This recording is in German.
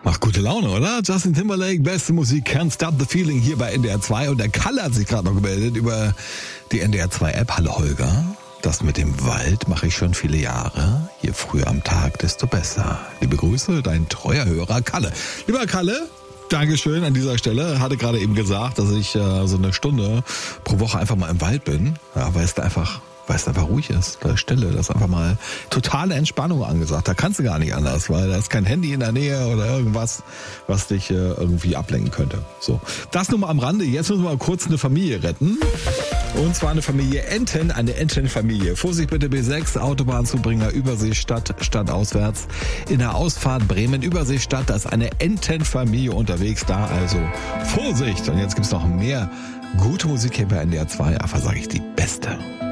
Macht gute Laune, oder? Justin Timberlake, beste Musik, Can't Stop the Feeling hier bei NDR 2. Und der Kalle hat sich gerade noch gemeldet über die NDR 2 App. Hallo Holger, das mit dem Wald mache ich schon viele Jahre. Je früher am Tag, desto besser. Liebe Grüße, dein treuer Hörer Kalle. Lieber Kalle, Dankeschön an dieser Stelle. Hatte gerade eben gesagt, dass ich so eine Stunde pro Woche einfach mal im Wald bin. Ja, weil es einfach ruhig ist, da ist Stille, da ist einfach mal totale Entspannung angesagt. Da kannst du gar nicht anders, weil da ist kein Handy in der Nähe oder irgendwas, was dich irgendwie ablenken könnte. So, das nur mal am Rande. Jetzt müssen wir mal kurz eine Familie retten. Und zwar eine Familie Enten, eine Entenfamilie. Vorsicht bitte B6, Autobahnzubringer, Überseestadt, stadtauswärts. In der Ausfahrt Bremen, Überseestadt, da ist eine Entenfamilie unterwegs. Da also Vorsicht. Und jetzt gibt's noch mehr gute Musik hier bei NDR 2. Einfach sage ich die beste.